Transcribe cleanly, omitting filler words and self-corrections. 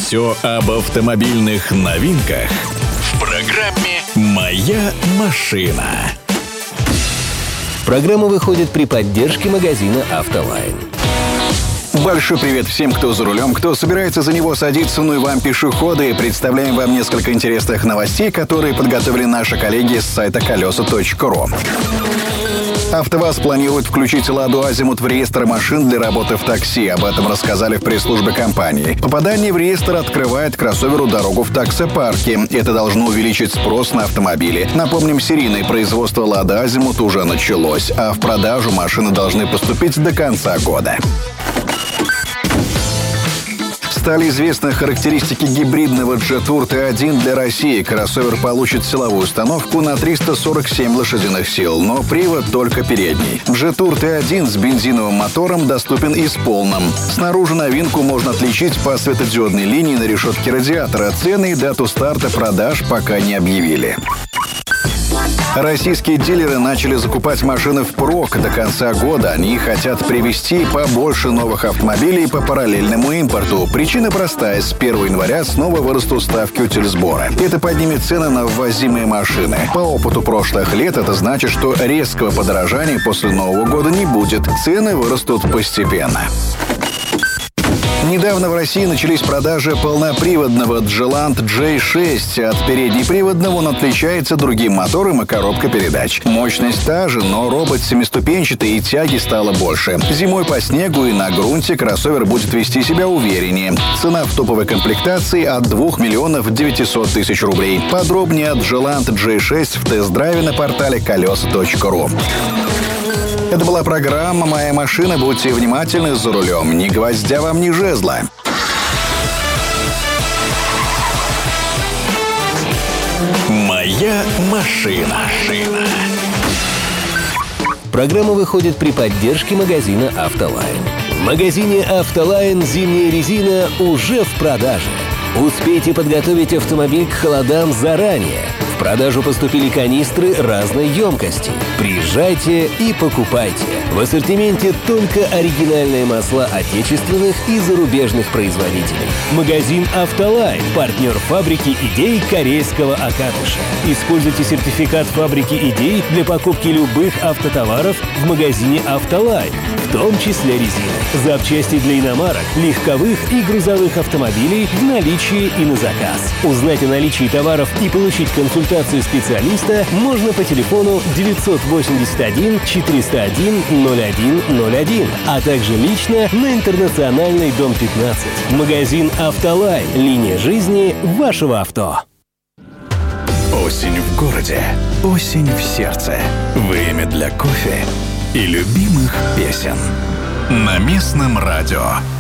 Все об автомобильных новинках в программе «Моя машина». Программа выходит при поддержке магазина «Автолайн». Большой привет всем, кто за рулем, кто собирается за него садиться, ну и вам, пешеходы. Представляем вам несколько интересных новостей, которые подготовили наши коллеги с сайта колеса.ру. АвтоВАЗ планирует включить «Ладу Азимут» в реестр машин для работы в такси. Об этом рассказали в пресс-службе компании. Попадание в реестр открывает кроссоверу дорогу в таксопарке. Это должно увеличить спрос на автомобили. Напомним, серийное производство «Лада Азимут» уже началось, а в продажу машины должны поступить до конца года. Стали известны характеристики гибридного Jetour T1 для России. Кроссовер получит силовую установку на 347 лошадиных сил, но привод только передний. Jetour T1 с бензиновым мотором доступен и с полным. Снаружи новинку можно отличить по светодиодной линии на решетке радиатора. Цены и дату старта продаж пока не объявили. Российские дилеры начали закупать машины впрок до конца года. Они хотят привезти побольше новых автомобилей по параллельному импорту. Причина простая. С 1 января снова вырастут ставки утилизбора. Это поднимет цены на ввозимые машины. По опыту прошлых лет это значит, что резкого подорожания после Нового года не будет. Цены вырастут постепенно. Недавно в России начались продажи полноприводного Gelant J6. От переднеприводного он отличается другим мотором и коробкой передач. Мощность та же, но робот семиступенчатый и тяги стало больше. Зимой по снегу и на грунте кроссовер будет вести себя увереннее. Цена в топовой комплектации от 2 миллионов 900 тысяч рублей. Подробнее от Gelant J6 в тест-драйве на портале колеса.ру. Это была программа «Моя машина». Будьте внимательны за рулем. Ни гвоздя вам, ни жезла. «Моя машина». Программа выходит при поддержке магазина «Автолайн». В магазине «Автолайн» зимняя резина уже в продаже. Успейте подготовить автомобиль к холодам заранее. В продажу поступили канистры разной емкости. Приезжайте и покупайте. В ассортименте только оригинальные масла отечественных и зарубежных производителей. Магазин «Автолайн» – партнер фабрики идей корейского Акатыша. Используйте сертификат фабрики идей для покупки любых автотоваров в магазине «Автолайн», в том числе резины, запчасти для иномарок, легковых и грузовых автомобилей в наличии и на заказ. Узнать о наличии товаров и получить консультацию специалиста можно по телефону 981 401 0101, а также лично на Интернациональный, дом 15. Магазин «Автолайн». Линия жизни вашего авто. Осень в городе, осень в сердце. Время для кофе и любимых песен. На местном радио.